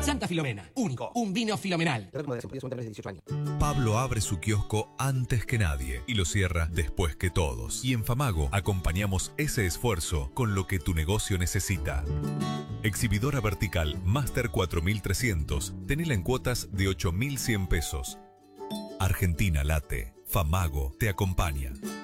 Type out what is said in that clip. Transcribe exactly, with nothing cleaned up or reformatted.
Santa Filomena, único, un vino filomenal. Pablo abre su kiosco antes que nadie y lo cierra después que todos. Y en Famago acompañamos ese esfuerzo con lo que tu negocio necesita. Exhibidora vertical Master cuatro mil trescientos. Tenela en cuotas de ocho mil cien pesos. Argentina late. Famago te acompaña.